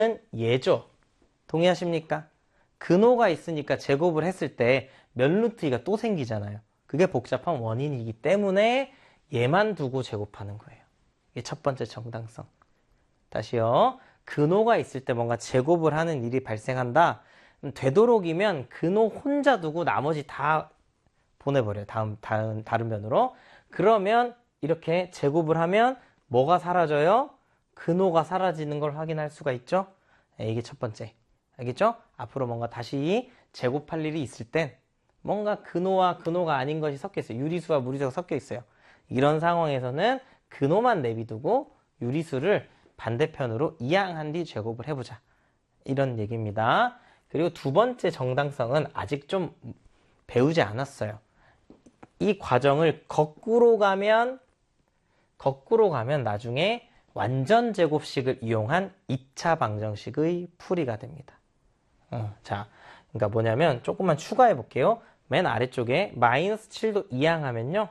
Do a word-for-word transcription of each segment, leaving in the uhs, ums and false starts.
얘죠. 동의하십니까? 근호가 있으니까 제곱을 했을 때 면 루트 이가 또 생기잖아요. 그게 복잡한 원인이기 때문에 얘만 두고 제곱하는 거예요. 이게 첫 번째 정당성. 다시요. 근호가 있을 때 뭔가 제곱을 하는 일이 발생한다. 되도록이면 근호 혼자 두고 나머지 다 보내버려요. 다음, 다음, 다른 면으로. 그러면 이렇게 제곱을 하면 뭐가 사라져요? 근호가 사라지는 걸 확인할 수가 있죠. 네, 이게 첫 번째. 알겠죠? 앞으로 뭔가 다시 제곱할 일이 있을 땐 뭔가 근호와 근호가 아닌 것이 섞여 있어요. 유리수와 무리수가 섞여 있어요. 이런 상황에서는 근호만 내비두고 유리수를 반대편으로 이항한 뒤 제곱을 해보자. 이런 얘기입니다. 그리고 두 번째 정당성은 아직 좀 배우지 않았어요. 이 과정을 거꾸로 가면 거꾸로 가면 나중에 완전 제곱식을 이용한 이 차 방정식의 풀이가 됩니다. 어, 자, 그러니까 뭐냐면 조금만 추가해 볼게요. 맨 아래쪽에 마이너스 칠도 이항하면요.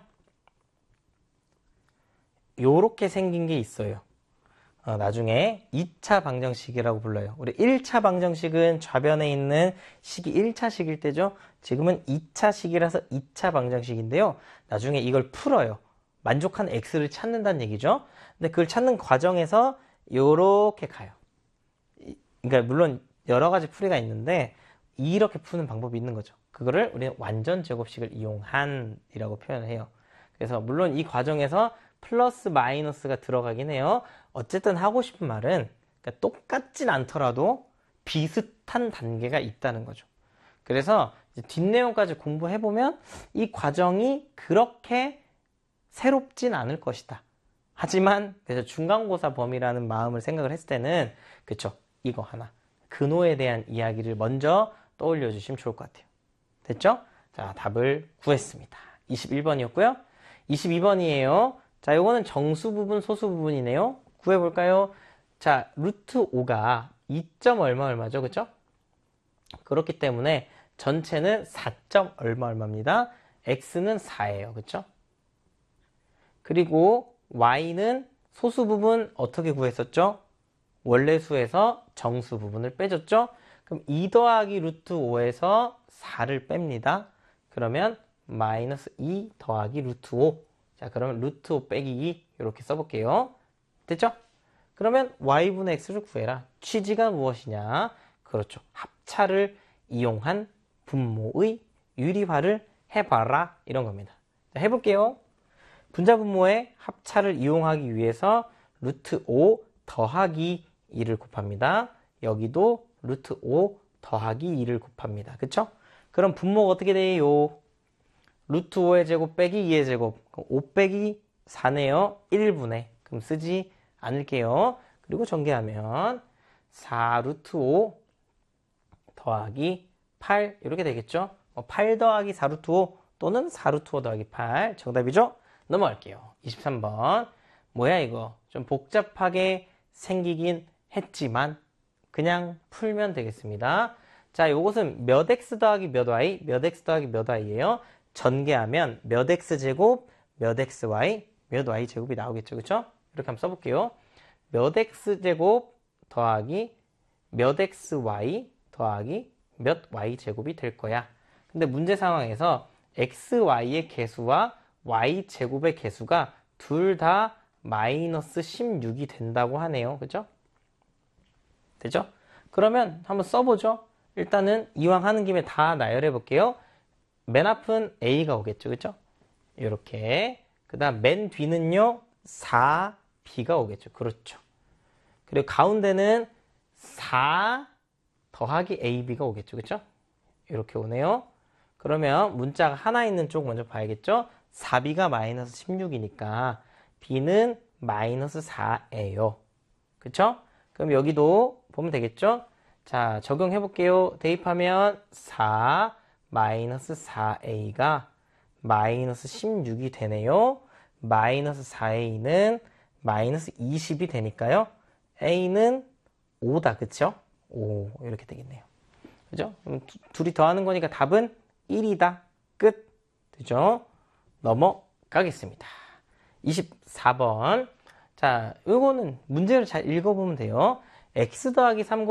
요렇게 생긴 게 있어요. 어, 나중에 이 차 방정식이라고 불러요. 우리 일 차 방정식은 좌변에 있는 식이 일 차식일 때죠. 지금은 이 차식이라서 이 차 방정식인데요. 나중에 이걸 풀어요. 만족한 x를 찾는다는 얘기죠. 근데 그걸 찾는 과정에서 요렇게 가요. 그러니까 물론 여러 가지 풀이가 있는데 이렇게 푸는 방법이 있는 거죠. 그거를 우리는 완전 제곱식을 이용한 이라고 표현을 해요. 그래서 물론 이 과정에서 플러스 마이너스가 들어가긴 해요. 어쨌든 하고 싶은 말은 그러니까 똑같진 않더라도 비슷한 단계가 있다는 거죠. 그래서 이제 뒷내용까지 공부해보면 이 과정이 그렇게 새롭진 않을 것이다. 하지만 그래서 중간고사 범위라는 마음을 생각을 했을 때는 그쵸, 이거 하나 근호에 대한 이야기를 먼저 떠올려 주시면 좋을 것 같아요. 됐죠? 자, 답을 구했습니다. 이십일 번이었고요. 이십이 번이에요. 자, 요거는 정수 부분, 소수 부분이네요. 구해볼까요? 자, 루트 오가 이 점 얼마 얼마죠? 그쵸? 그렇기 때문에 전체는 사 점 얼마 얼마입니다. x는 사예요. 그쵸? 그리고 y는 소수 부분 어떻게 구했었죠? 원래 수에서 정수 부분을 빼줬죠? 그럼 이 더하기 루트 오에서 사를 뺍니다. 그러면 마이너스 이 더하기 루트 오. 자, 그러면 루트 오 빼기 이 이렇게 써볼게요. 됐죠? 그러면 y분의 x를 구해라. 취지가 무엇이냐? 그렇죠. 합차를 이용한 분모의 유리화를 해봐라. 이런 겁니다. 자, 해볼게요. 분자 분모의 합차를 이용하기 위해서 루트 오 더하기 이를 곱합니다. 여기도 루트 오 더하기 이를 곱합니다. 그쵸? 그럼 분모가 어떻게 돼요? 루트 오의 제곱 빼기 이의 제곱. 오 빼기 사네요. 일 분의. 그럼 쓰지 않을게요. 그리고 전개하면 사 루트 오 더하기 팔 이렇게 되겠죠? 팔 더하기 사 루트 오 또는 사 루트 오 더하기 팔 정답이죠? 넘어갈게요. 이십삼 번. 뭐야 이거? 좀 복잡하게 생기긴 했지만 그냥 풀면 되겠습니다. 자, 요것은 몇 x 더하기 몇 y, 몇 x 더하기 몇 y예요. 전개하면 몇 x 제곱, 몇 xy, 몇 y 제곱이 나오겠죠. 그쵸? 이렇게 한번 써볼게요. 몇 x 제곱 더하기 몇 xy 더하기 몇 y 제곱이 될 거야. 근데 문제 상황에서 xy의 개수와 y 제곱의 개수가 둘 다 마이너스 십육이 된다고 하네요. 그죠? 되죠? 그러면 한번 써보죠. 일단은 이왕 하는 김에 다 나열해 볼게요. 맨 앞은 a가 오겠죠. 그죠? 이렇게. 그 다음 맨 뒤는요. 사 b가 오겠죠. 그렇죠. 그리고 가운데는 사 더하기 에이비가 오겠죠. 그죠? 이렇게 오네요. 그러면 문자가 하나 있는 쪽 먼저 봐야겠죠? 사 비가 마이너스 십육이니까 b는 마이너스 사예요. 그쵸? 그럼 여기도 보면 되겠죠? 자, 적용해 볼게요. 대입하면 사 마이너스 사 에이가 마이너스 십육이 되네요. 마이너스 사 에이는 마이너스 이십이 되니까요. a는 오다. 그쵸? 오, 이렇게 되겠네요. 그죠? 그럼 두, 둘이 더하는 거니까 답은 일이다. 끝. 되죠? 넘어가겠습니다. 이십사 번. 자, 요거는 문제를 잘 읽어보면 돼요. x 더하기 삼